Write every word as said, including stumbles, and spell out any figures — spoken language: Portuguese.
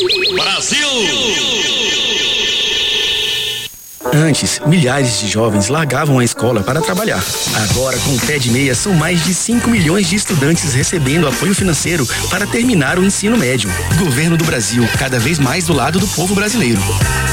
Brasil! Antes, milhares de jovens largavam a escola para trabalhar. Agora, com o Pé de Meia, são mais de cinco milhões de estudantes recebendo apoio financeiro para terminar o ensino médio. Governo do Brasil, cada vez mais do lado do povo brasileiro.